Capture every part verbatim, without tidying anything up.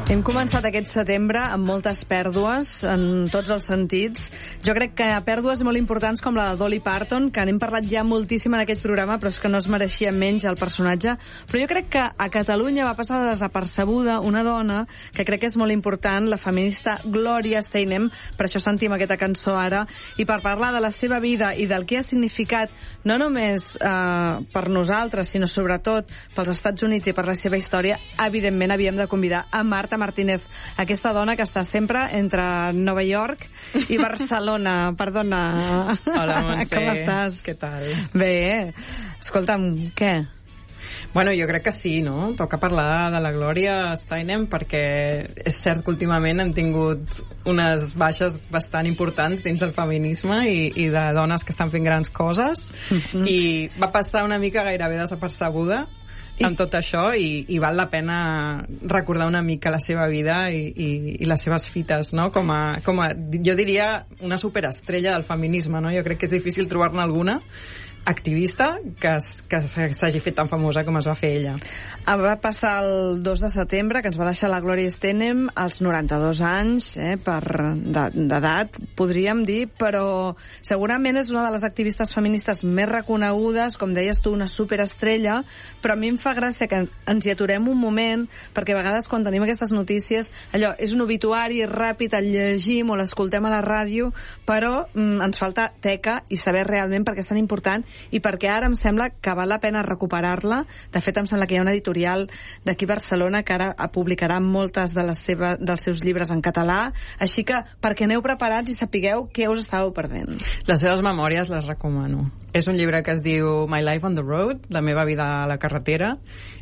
Hem començat aquest setembre amb moltes pèrdues en tots els sentits. Jo crec que hi ha pèrdues molt importants com la de Dolly Parton, que n'hem parlat ja moltíssim en aquest programa, però és que no es mereixia menys el personatge. Però jo crec que a Catalunya va passar desapercebuda una dona que crec que és molt important, la feminista Gloria Steinem. Per això sentim aquesta cançó ara. I per parlar de la seva vida i del que ha significat no només eh, per nosaltres, sinó sobretot pels Estats Units i per la seva història, evidentment havíem de convidar a Marta Martínez, aquesta dona que està sempre entre Nova York i Barcelona. Perdona. Hola, Montse. Com estàs? Què tal? Bé. Escolta'm, què? Bueno, jo crec que sí, no? Toca parlar de la Gloria Steinem perquè és cert que últimament hem tingut unes baixes bastant importants dins del feminisme i, i de dones que estan fent grans coses mm-hmm. i va passar una mica gairebé desapercebuda amb tot això i, i val la pena recordar una mica la seva vida i, i, i les seves fites, no? Com a, com a, jo diria, una superestrella del feminisme, no? Jo crec que és difícil trobar-ne alguna activista que, que s'hagi fet tan famosa com es va fer ella. Va passar el dos de setembre, que ens va deixar la Gloria Steinem als noranta-dos anys, eh, per d'edat, podríem dir, però segurament és una de les activistes feministes més reconegudes, com deies tu, una superestrella, però a mi em fa gràcia que ens hi aturem un moment, perquè a vegades quan tenim aquestes notícies, allò és un obituari ràpid, el llegim o l'escoltem a la ràdio, però mm, ens falta teca i saber realment per què és tan important i perquè ara em sembla que val la pena recuperar-la. De fet, em sembla que hi ha una editorial d'aquí a Barcelona que ara publicarà moltes de les seva, dels seus llibres en català, així que perquè aneu preparats i sapigueu què us estàveu perdent. Les seves memòries les recomano. És un llibre que es diu My Life on the Road, la meva vida a la carretera,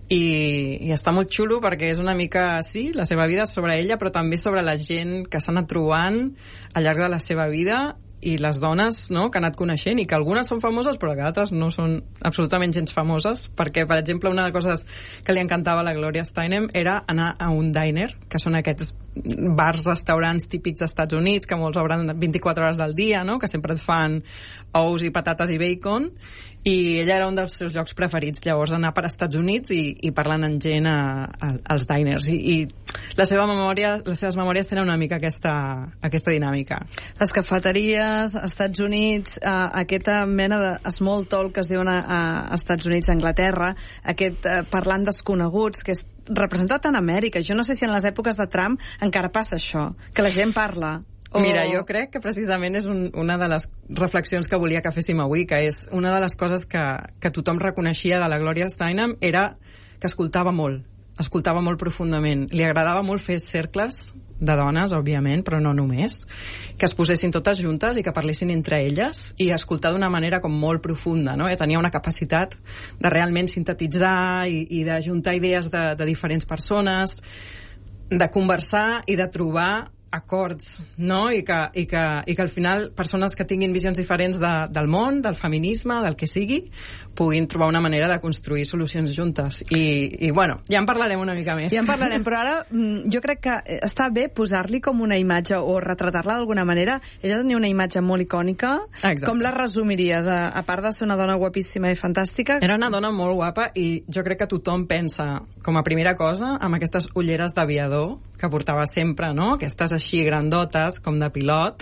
i, i està molt xulo perquè és una mica, sí, la seva vida sobre ella, però també sobre la gent que s'ha anat trobant al llarg de la seva vida i les dones, no?, que ha anat coneixent i que algunes són famoses però que altres no són absolutament gens famoses, perquè, per exemple, una de les coses que li encantava a la Gloria Steinem era anar a un diner, que són aquests bars, restaurants típics dels Estats Units que molts obren vint-i-quatre hores del dia, no?, que sempre et fan ous i patates i bacon, i ella era un dels seus llocs preferits, llavors anar per als Estats Units i, i parlant amb gent a, a, als diners, i, i la seva memòria, les seves memòries tenen una mica aquesta, aquesta dinàmica. Les cafeteries, Estats Units, eh, aquesta mena de small talk que es diuen a, a Estats Units, a Anglaterra, aquest eh, parlant desconeguts, que és representat en Amèrica. Jo no sé si en les èpoques de Trump encara passa això, que la gent parla. O... Mira, jo crec que precisament és un, una de les reflexions que volia que féssim avui, que és una de les coses que, que tothom reconeixia de la Gloria Steinem era que escoltava molt, escoltava molt profundament. Li agradava molt fer cercles de dones, òbviament, però no només, que es posessin totes juntes i que parlessin entre elles i escoltar d'una manera com molt profunda, no? Tenia una capacitat de realment sintetitzar i, i d'ajuntar idees de, de diferents persones, de conversar i de trobar acords, no? I que, i, que, i que al final persones que tinguin visions diferents de, del món, del feminisme, del que sigui, puguin trobar una manera de construir solucions juntes. I, i bueno, ja en parlarem una mica més. Ja en parlarem, però ara jo crec que està bé posar-li com una imatge o retratar-la d'alguna manera. Ella tenia una imatge molt icònica. Exacte. Com la resumiries, a, a part de ser una dona guapíssima i fantàstica? Era una dona molt guapa i jo crec que tothom pensa, com a primera cosa, amb aquestes ulleres d'aviador que portava sempre, no? Aquestes així grandotes, com de pilot.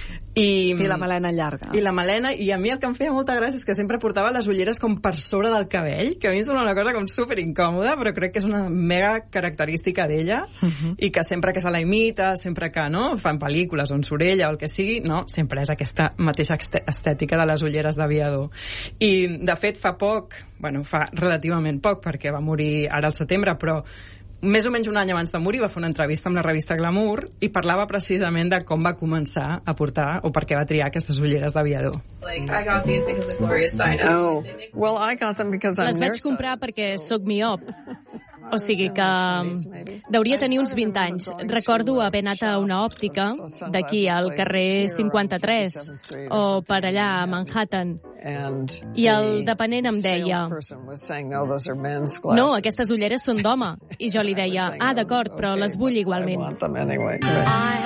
I, I la melena llarga. I la melena, i a mi el que em feia molta gràcia és que sempre portava les ulleres com per sobre del cabell, que a mi em sembla una cosa com super incòmoda, però crec que és una mega característica d'ella, uh-huh. i que sempre que se la imita, sempre que no fan pel·lícules on surt ella o el que sigui, no, sempre és aquesta mateixa estètica de les ulleres d'aviador. I, de fet, fa poc, bueno, fa relativament poc, perquè va morir ara al setembre, però més o menys un any abans de morir va fer una entrevista amb la revista Glamour i parlava precisament de com va començar a portar o per què va triar aquestes ulleres d'aviador. Like, I got these because of Gloria Steinem. Oh. Well, I got them because I'm Les vaig comprar perquè sóc miop. O sigui que deuria tenir uns vint anys. Recordo haver anat a una òptica d'aquí al carrer cinquanta-tres o per allà a Manhattan. I el dependent em deia no, aquestes ulleres són d'home. I jo li deia, ah, d'acord, però les vull igualment.